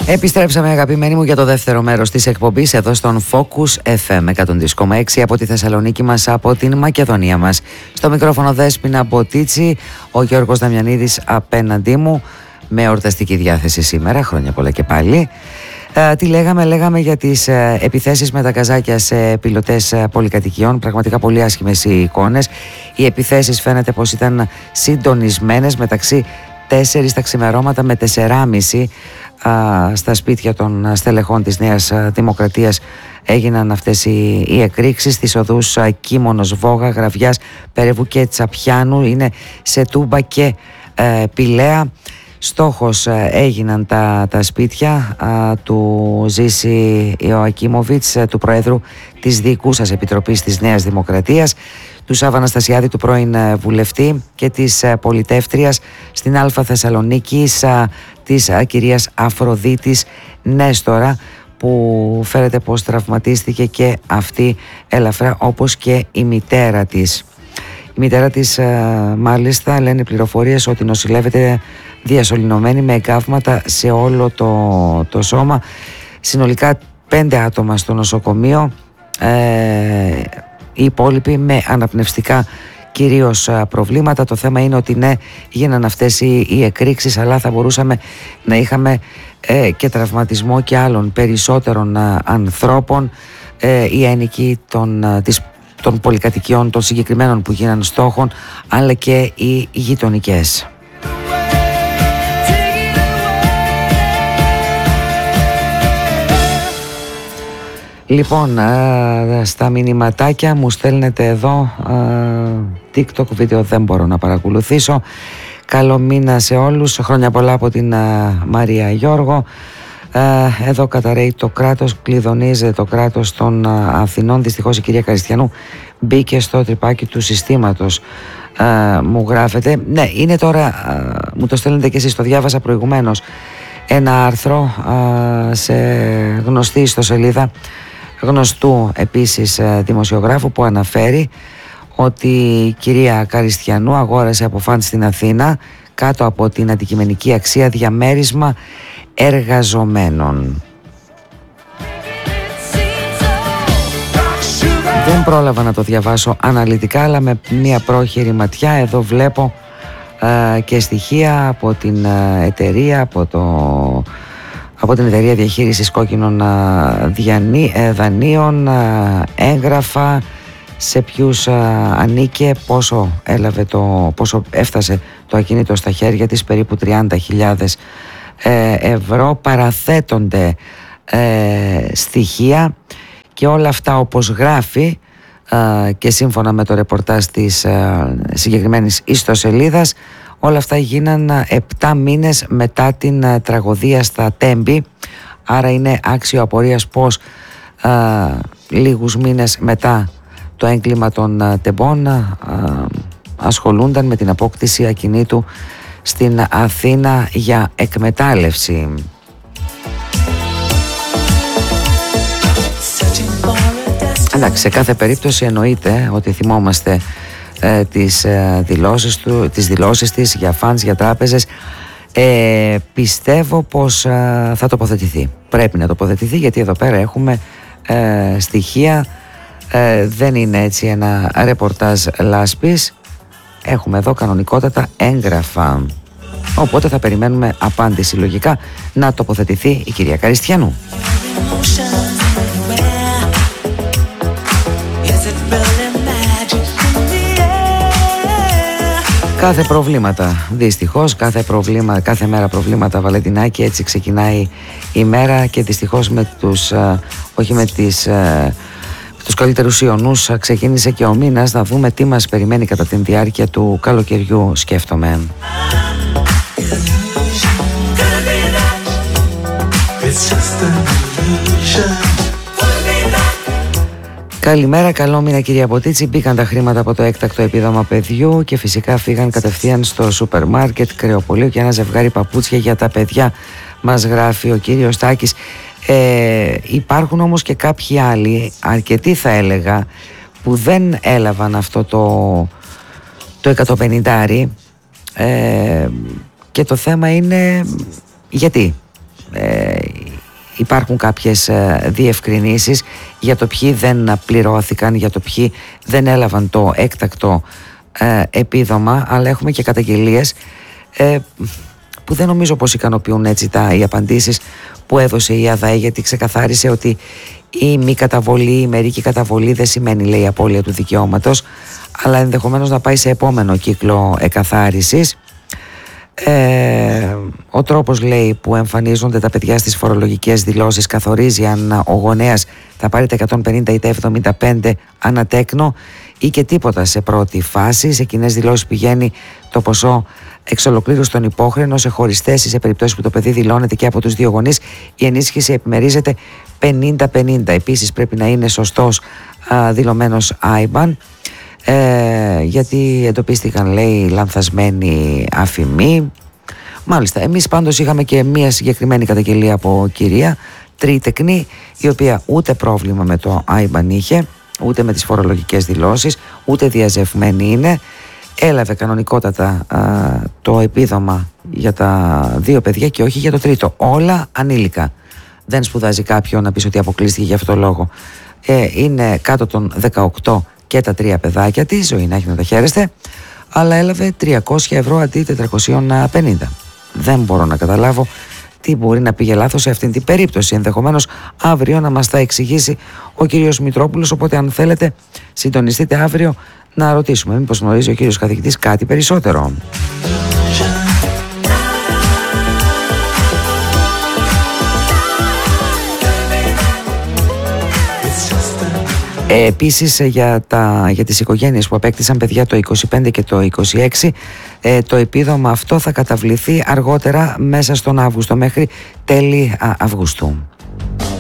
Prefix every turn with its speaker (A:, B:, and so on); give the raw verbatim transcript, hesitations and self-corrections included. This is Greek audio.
A: Επιστρέψαμε, αγαπημένοι μου, για το δεύτερο μέρος της εκπομπής εδώ στον Focus εφ εμ εκατόν τρία κόμμα έξι από τη Θεσσαλονίκη μας, από την Μακεδονία μας. Στο μικρόφωνο Δέσποινα Μποτίτσι, ο Γιώργος Δαμιανίδης απέναντί μου, με εορταστική διάθεση σήμερα, χρόνια πολλά και πάλι. Ε, τι λέγαμε, λέγαμε για τις ε, επιθέσεις με τα καζάκια σε πιλωτές ε, πολυκατοικιών. Πραγματικά πολύ άσχημες οι εικόνες. Οι επιθέσεις φαίνεται πως ήταν συντονισμένες μεταξύ τέσσερις τα ξημερώματα με τεσσεράμιση στα σπίτια των στελεχών της Νέας Δημοκρατίας έγιναν αυτές οι, οι εκρήξεις στις οδούς Κίμωνος, Βόγα, Γραβιάς, Περεβού και Τσαπιάνου. Είναι σε Τούμπα και ε, Πηλαία. Στόχος ε, έγιναν τα, τα σπίτια ε, του Ζήση Ιωακίμοβιτς, ε, του Προέδρου της Διοικούσας Επιτροπής της Νέας Δημοκρατίας, του Σάββα Αναστασιάδη, του πρώην βουλευτή, και της πολιτεύτριας στην Αλφα Θεσσαλονίκης, της κυρίας Αφροδίτης Νέστορα, που φέρεται πως τραυματίστηκε και αυτή ελαφρά, όπως και η μητέρα της. Η μητέρα της, μάλιστα, λένε πληροφορίες ότι νοσηλεύεται διασωληνωμένη με εγκάβματα σε όλο το, το σώμα. Συνολικά πέντε άτομα στο νοσοκομείο, ε, οι υπόλοιποι με αναπνευστικά κυρίως προβλήματα. Το θέμα είναι ότι ναι, γίναν αυτές οι, οι εκρήξεις, αλλά θα μπορούσαμε να είχαμε ε, και τραυματισμό και άλλων περισσότερων ε, ανθρώπων. Ε, οι ένοικοι των, ε, της, των πολυκατοικιών των συγκεκριμένων που γίναν στόχων, αλλά και οι γειτονικές. Λοιπόν, α, στα μηνυματάκια μου στέλνετε εδώ, α, TikTok βίντεο δεν μπορώ να παρακολουθήσω. Καλό μήνα σε όλους, χρόνια πολλά από την α, Μαρία Γιώργο. Α, εδώ καταραίει το κράτος, κλειδονίζεται το κράτος των α, Αθηνών. Δυστυχώς η κυρία Καριστιανού μπήκε στο τρυπάκι του συστήματος, α, μου γράφετε. Ναι, είναι τώρα, α, μου το στέλνετε και εσείς, το διάβασα προηγουμένως, ένα άρθρο α, σε γνωστή ιστοσελίδα γνωστού επίσης δημοσιογράφου, που αναφέρει ότι η κυρία Καριστιανού αγόρασε από φαντ στην Αθήνα, κάτω από την αντικειμενική αξία, διαμέρισμα εργαζομένων. Δεν πρόλαβα να το διαβάσω αναλυτικά, αλλά με μια πρόχειρη ματιά εδώ βλέπω ε, και στοιχεία από την ε, εταιρεία, από το... από την εταιρεία διαχείρισης κόκκινων δανείων, έγγραφα, σε ποιους ανήκε, πόσο έλαβε το, πόσο έφτασε το ακίνητο στα χέρια της, περίπου τριάντα χιλιάδες ευρώ. Παραθέτονται ε, στοιχεία, και όλα αυτά, όπως γράφει ε, και σύμφωνα με το ρεπορτάζ της ε, συγκεκριμένης ιστοσελίδας, όλα αυτά γίναν επτά μήνες μετά την α, τραγωδία στα Τέμπη. Άρα είναι άξιο απορίας πως α, λίγους μήνες μετά το έγκλημα των α, Τεμπών α, ασχολούνταν με την απόκτηση ακινήτου στην Αθήνα για εκμετάλλευση. Εντάξει, σε κάθε περίπτωση εννοείται ότι θυμόμαστε Ε, τις, ε, δηλώσεις του, τις δηλώσεις της για φαντς, για τράπεζες. ε, Πιστεύω πως ε, θα τοποθετηθεί. Πρέπει να τοποθετηθεί, γιατί εδώ πέρα έχουμε ε, στοιχεία. ε, Δεν είναι έτσι ένα ρεπορτάζ λάσπης. Έχουμε εδώ κανονικότατα έγγραφα. Οπότε θα περιμένουμε απάντηση, λογικά, να τοποθετηθεί η κυρία Καριστιανού. Κάθε προβλήματα, δυστυχώς, κάθε, προβλήμα, κάθε μέρα προβλήματα, Βαλεντινάκη, έτσι ξεκινάει η μέρα, και δυστυχώς με τους, α, όχι με, τις, α, με τους καλύτερους ιονούς ξεκίνησε και ο μήνας. Να δούμε τι μας περιμένει κατά την διάρκεια του καλοκαιριού, σκέφτομαι. Καλημέρα, καλό μήνα κυρία Μποτίτσι. Μπήκαν τα χρήματα από το έκτακτο επίδομα παιδιού και φυσικά φύγαν κατευθείαν στο σούπερ μάρκετ, κρεοπολείο και ένα ζευγάρι παπούτσια για τα παιδιά, μας γράφει ο κύριος Τάκης. Ε, υπάρχουν όμως και κάποιοι άλλοι, αρκετοί θα έλεγα, που δεν έλαβαν αυτό το, το εκατόν πενήντα, ε, και το θέμα είναι γιατί. Ε, υπάρχουν κάποιες διευκρινήσεις για το ποιοι δεν πληρώθηκαν, για το ποιοι δεν έλαβαν το έκτακτο επίδομα, αλλά έχουμε και καταγγελίες που δεν νομίζω πως ικανοποιούν έτσι τα, οι απαντήσεις που έδωσε η ΑΔΑΕ, γιατί ξεκαθάρισε ότι η μη καταβολή, η μερική καταβολή δεν σημαίνει, λέει, απώλεια του δικαιώματος, αλλά ενδεχομένως να πάει σε επόμενο κύκλο εκαθάρισης. Ε, ο τρόπος, λέει, που εμφανίζονται τα παιδιά στις φορολογικές δηλώσεις καθορίζει αν ο γονέας θα πάρει τα εκατόν πενήντα ή τα εβδομήντα πέντε ανατέκνο ή και τίποτα σε πρώτη φάση. Σε κοινές δηλώσεις πηγαίνει το ποσό εξ ολοκλήρου στον υπόχρεο, σε χωριστές ή σε περιπτώσεις που το παιδί δηλώνεται και από τους δύο γονείς η ενίσχυση επιμερίζεται πενήντα πενήντα. Επίσης πρέπει να είναι σωστός α, δηλωμένος άι μπαν, ε, γιατί εντοπίστηκαν, λέει, λανθασμένοι αφημοί. Μάλιστα, εμείς πάντως είχαμε και μία συγκεκριμένη καταγγελία από κυρία τρίτεκνη, η οποία ούτε πρόβλημα με το άι μπαν είχε, ούτε με τις φορολογικές δηλώσεις, ούτε διαζευμένη είναι. Έλαβε κανονικότατα α, το επίδομα για τα δύο παιδιά και όχι για το τρίτο. Όλα ανήλικα. Δεν σπουδάζει κάποιον να πεις ότι αποκλείστηκε για αυτό το λόγο. Ε, είναι κάτω των δεκαοκτώ και τα τρία παιδάκια της, ζωή να έχει να τα χαίρεστε, αλλά έλαβε τριακόσια ευρώ αντί τετρακόσια πενήντα. Δεν μπορώ να καταλάβω τι μπορεί να πήγε λάθος σε αυτήν την περίπτωση. Ενδεχομένως αύριο να μας τα εξηγήσει ο κύριος Μητρόπουλος, οπότε αν θέλετε συντονιστείτε αύριο να ρωτήσουμε μήπως γνωρίζει ο κύριος καθηγητής κάτι περισσότερο. Ε, επίσης για, τα, για τις οικογένειες που απέκτησαν παιδιά το είκοσι πέντε και το είκοσι έξι, ε, το επίδομα αυτό θα καταβληθεί αργότερα μέσα στον Αύγουστο, μέχρι τέλη α, Αυγούστου.